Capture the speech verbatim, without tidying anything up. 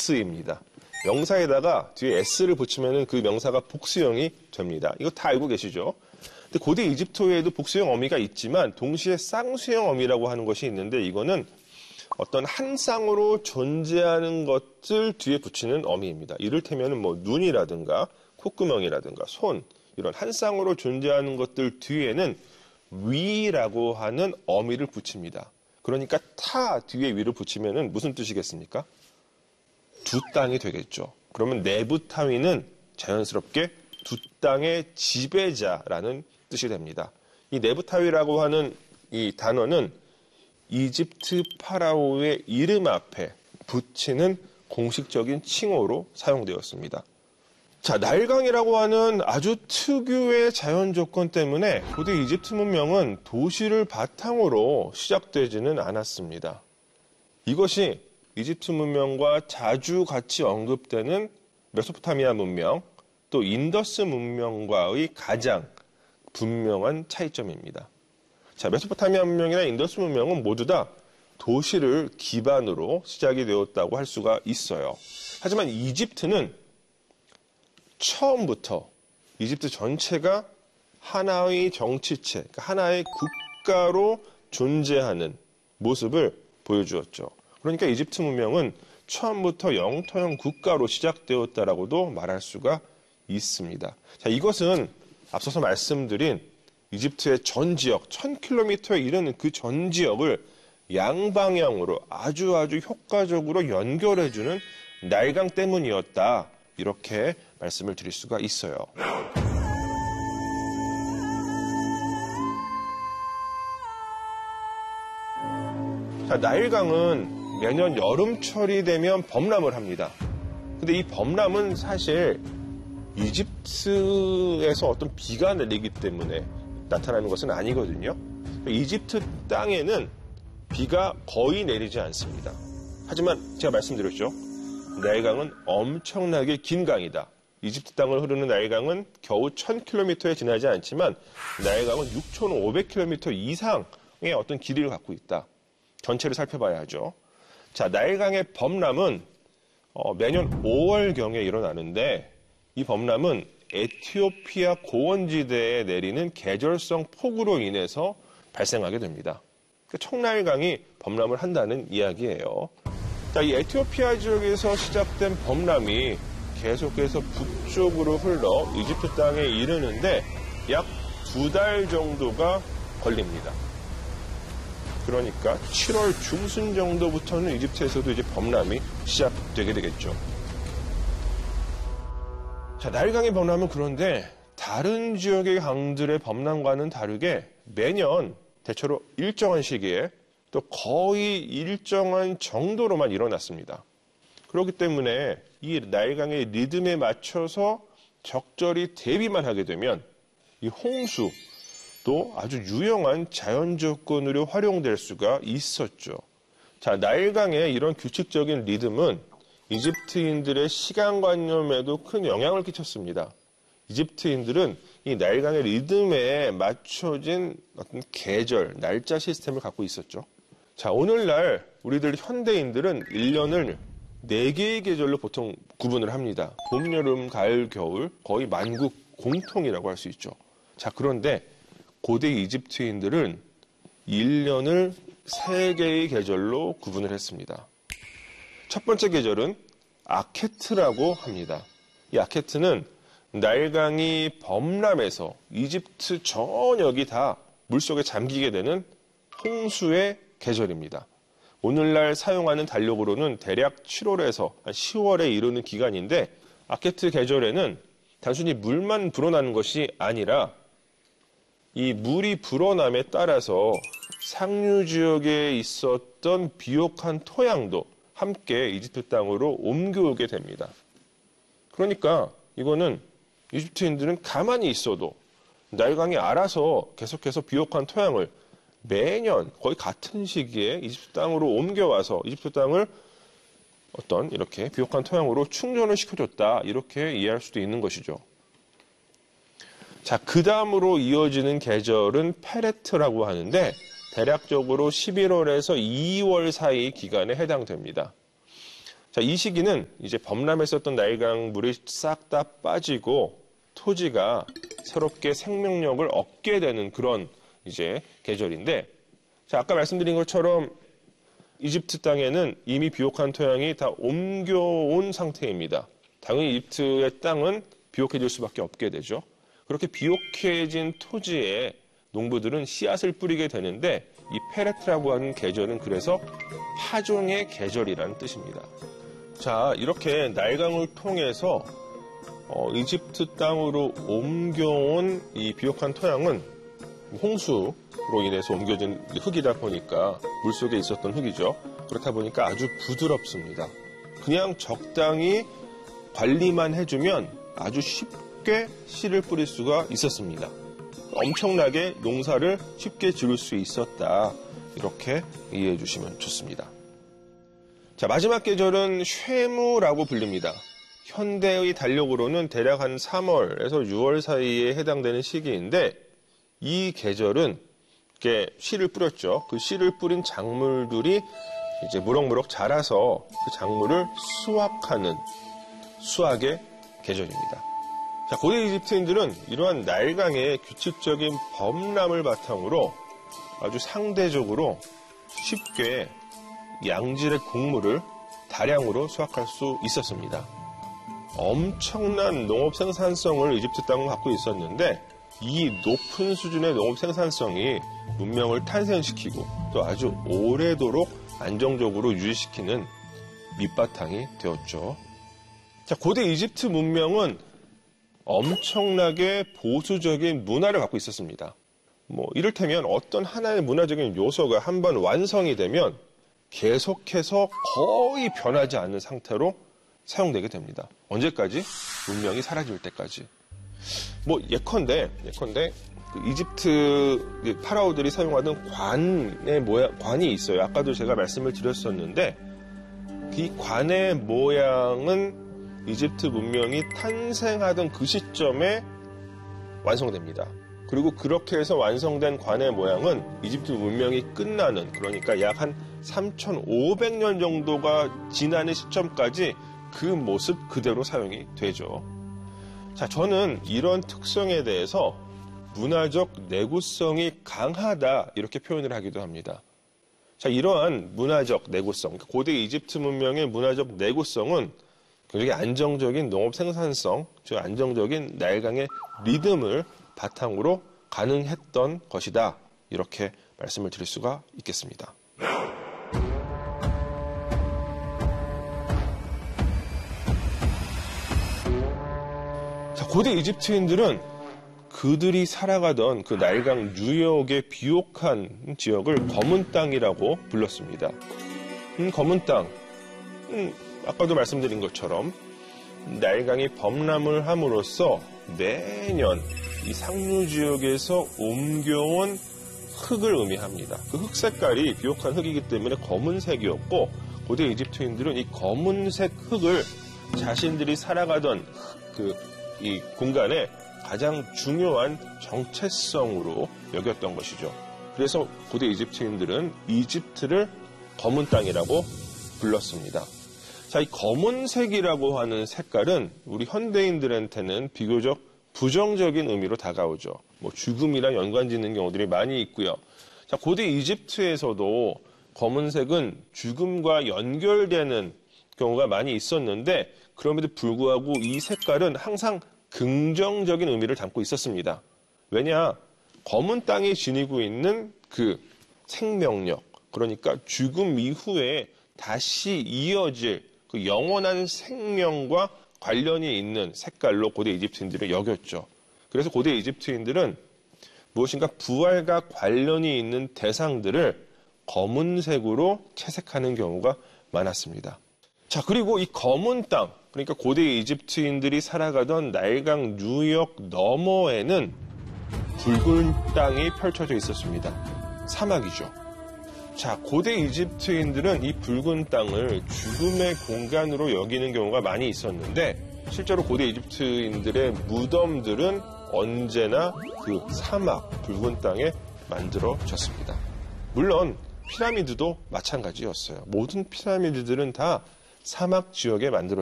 S입니다. 명사에다가 뒤에 S를 붙이면 그 명사가 복수형이 됩니다. 이거 다 알고 계시죠? 근데 고대 이집트어에도 복수형 어미가 있지만 동시에 쌍수형 어미라고 하는 것이 있는데 이거는 어떤 한 쌍으로 존재하는 것들 뒤에 붙이는 어미입니다. 이를테면 뭐 눈이라든가 콧구멍이라든가 손 이런 한 쌍으로 존재하는 것들 뒤에는 위라고 하는 어미를 붙입니다. 그러니까 타 뒤에 위를 붙이면은 무슨 뜻이겠습니까? 두 땅이 되겠죠. 그러면 네부타위는 자연스럽게 두 땅의 지배자라는 뜻이 됩니다. 이 네부타위라고 하는 이 단어는 이집트 파라오의 이름 앞에 붙이는 공식적인 칭호로 사용되었습니다. 자, 나일강이라고 하는 아주 특유의 자연 조건 때문에 고대 이집트 문명은 도시를 바탕으로 시작되지는 않았습니다. 이것이 이집트 문명과 자주 같이 언급되는 메소포타미아 문명, 또 인더스 문명과의 가장 분명한 차이점입니다. 자, 메소포타미아 문명이나 인더스 문명은 모두 다 도시를 기반으로 시작이 되었다고 할 수가 있어요. 하지만 이집트는 처음부터 이집트 전체가 하나의 정치체, 그러니까 하나의 국가로 존재하는 모습을 보여주었죠. 그러니까 이집트 문명은 처음부터 영토형 국가로 시작되었다라고도 말할 수가 있습니다. 자, 이것은 앞서서 말씀드린 이집트의 전 지역, 천 킬로미터에 이르는 그 전 지역을 양방향으로 아주 아주 효과적으로 연결해주는 나일강 때문이었다. 이렇게 말씀을 드릴 수가 있어요. 자, 나일강은 매년 여름철이 되면 범람을 합니다. 근데 이 범람은 사실 이집트에서 어떤 비가 내리기 때문에 나타나는 것은 아니거든요. 이집트 땅에는 비가 거의 내리지 않습니다. 하지만 제가 말씀드렸죠. 나일강은 엄청나게 긴 강이다. 이집트 땅을 흐르는 나일강은 겨우 천 킬로미터에 지나지 않지만 나일강은 육천오백 킬로미터 이상의 어떤 길이를 갖고 있다. 전체를 살펴봐야 하죠. 자, 나일강의 범람은 어, 매년 오월경에 일어나는데 이 범람은 에티오피아 고원지대에 내리는 계절성 폭우로 인해서 발생하게 됩니다. 그러니까 청나일강이 범람을 한다는 이야기예요. 자, 이 에티오피아 지역에서 시작된 범람이 계속해서 북쪽으로 흘러 이집트 땅에 이르는데 약 두 달 정도가 걸립니다. 그러니까 칠월 중순 정도부터는 이집트에서도 이제 범람이 시작되게 되겠죠. 자, 나일강의 범람은 그런데 다른 지역의 강들의 범람과는 다르게 매년 대체로 일정한 시기에 또 거의 일정한 정도로만 일어났습니다. 그렇기 때문에 이 나일강의 리듬에 맞춰서 적절히 대비만 하게 되면 이 홍수도 아주 유용한 자연 조건으로 활용될 수가 있었죠. 자, 나일강의 이런 규칙적인 리듬은 이집트인들의 시간관념에도 큰 영향을 끼쳤습니다. 이집트인들은 이 나일강의 리듬에 맞춰진 어떤 계절, 날짜 시스템을 갖고 있었죠. 자, 오늘날 우리들 현대인들은 일 년을 네 개의 계절로 보통 구분을 합니다. 봄, 여름, 가을, 겨울, 거의 만국 공통이라고 할 수 있죠. 자, 그런데 고대 이집트인들은 일 년을 세 개의 계절로 구분을 했습니다. 첫 번째 계절은 아케트라고 합니다. 이 아케트는 나일강이 범람해서 이집트 전역이 다 물속에 잠기게 되는 홍수의 계절입니다. 오늘날 사용하는 달력으로는 대략 칠월에서 시월에 이르는 기간인데 아케트 계절에는 단순히 물만 불어나는 것이 아니라 이 물이 불어남에 따라서 상류 지역에 있었던 비옥한 토양도 함께 이집트 땅으로 옮겨오게 됩니다. 그러니까 이거는 이집트인들은 가만히 있어도 나일강이 알아서 계속해서 비옥한 토양을 매년 거의 같은 시기에 이집트 땅으로 옮겨와서 이집트 땅을 어떤 이렇게 비옥한 토양으로 충전을 시켜줬다. 이렇게 이해할 수도 있는 것이죠. 자, 그 다음으로 이어지는 계절은 페레트라고 하는데 대략적으로 십일월에서 이월 사이 기간에 해당됩니다. 자, 이 시기는 이제 범람했었던 나일강물이 싹 다 빠지고 토지가 새롭게 생명력을 얻게 되는 그런 이제 계절인데, 자, 아까 말씀드린 것처럼 이집트 땅에는 이미 비옥한 토양이 다 옮겨온 상태입니다. 당연히 이집트의 땅은 비옥해질 수밖에 없게 되죠. 그렇게 비옥해진 토지에 농부들은 씨앗을 뿌리게 되는데, 이 페레트라고 하는 계절은 그래서 파종의 계절이라는 뜻입니다. 자, 이렇게 나일강을 통해서 어, 이집트 땅으로 옮겨온 이 비옥한 토양은 홍수로 인해서 옮겨진 흙이다 보니까 물속에 있었던 흙이죠. 그렇다 보니까 아주 부드럽습니다. 그냥 적당히 관리만 해주면 아주 쉽게 씨를 뿌릴 수가 있었습니다. 엄청나게 농사를 쉽게 지을 수 있었다. 이렇게 이해해 주시면 좋습니다. 자, 마지막 계절은 쉐무라고 불립니다. 현대의 달력으로는 대략 한 삼월에서 유월 사이에 해당되는 시기인데, 이 계절은 이렇게 씨를 뿌렸죠. 그 씨를 뿌린 작물들이 이제 무럭무럭 자라서 그 작물을 수확하는 수확의 계절입니다. 자, 고대 이집트인들은 이러한 나일강의 규칙적인 범람을 바탕으로 아주 상대적으로 쉽게 양질의 곡물을 다량으로 수확할 수 있었습니다. 엄청난 농업 생산성을 이집트 땅은 갖고 있었는데, 이 높은 수준의 농업 생산성이 문명을 탄생시키고 또 아주 오래도록 안정적으로 유지시키는 밑바탕이 되었죠. 자, 고대 이집트 문명은 엄청나게 보수적인 문화를 갖고 있었습니다. 뭐 이를테면 어떤 하나의 문화적인 요소가 한번 완성이 되면 계속해서 거의 변하지 않는 상태로 사용되게 됩니다. 언제까지? 문명이 사라질 때까지. 뭐 예컨대, 예컨대 그 이집트 파라오들이 사용하던 관의 모양, 관이 있어요. 아까도 제가 말씀을 드렸었는데, 이 관의 모양은 이집트 문명이 탄생하던 그 시점에 완성됩니다. 그리고 그렇게 해서 완성된 관의 모양은 이집트 문명이 끝나는, 그러니까 약 한 삼천오백 년 정도가 지나는 시점까지 그 모습 그대로 사용이 되죠. 자, 저는 이런 특성에 대해서 문화적 내구성이 강하다 이렇게 표현을 하기도 합니다. 자, 이러한 문화적 내구성, 고대 이집트 문명의 문화적 내구성은 굉장히 안정적인 농업 생산성, 즉 안정적인 나일강의 리듬을 바탕으로 가능했던 것이다. 이렇게 말씀을 드릴 수가 있겠습니다. 자, 고대 이집트인들은 그들이 살아가던 그 나일강 유역의 비옥한 지역을 검은 땅이라고 불렀습니다. 음, 검은 땅. 음, 아까도 말씀드린 것처럼 나일강이 범람을 함으로써 매년 이 상류 지역에서 옮겨온 흙을 의미합니다. 그 흙 색깔이 비옥한 흙이기 때문에 검은색이었고, 고대 이집트인들은 이 검은색 흙을 자신들이 살아가던 그 이 공간에 가장 중요한 정체성으로 여겼던 것이죠. 그래서 고대 이집트인들은 이집트를 검은 땅이라고 불렀습니다. 자, 이 검은색이라고 하는 색깔은 우리 현대인들한테는 비교적 부정적인 의미로 다가오죠. 뭐 죽음이랑 연관짓는 경우들이 많이 있고요. 자, 고대 이집트에서도 검은색은 죽음과 연결되는 경우가 많이 있었는데, 그럼에도 불구하고 이 색깔은 항상 긍정적인 의미를 담고 있었습니다. 왜냐? 검은 땅이 지니고 있는 그 생명력, 그러니까 죽음 이후에 다시 이어질 그 영원한 생명과 관련이 있는 색깔로 고대 이집트인들을 여겼죠. 그래서 고대 이집트인들은 무엇인가 부활과 관련이 있는 대상들을 검은색으로 채색하는 경우가 많았습니다. 자, 그리고 이 검은 땅, 그러니까 고대 이집트인들이 살아가던 나일강 유역 너머에는 붉은 땅이 펼쳐져 있었습니다. 사막이죠. 자, 고대 이집트인들은 이 붉은 땅을 죽음의 공간으로 여기는 경우가 많이 있었는데, 실제로 고대 이집트인들의 무덤들은 언제나 그 사막, 붉은 땅에 만들어졌습니다. 물론 피라미드도 마찬가지였어요. 모든 피라미드들은 다 사막 지역에 만들어집니다.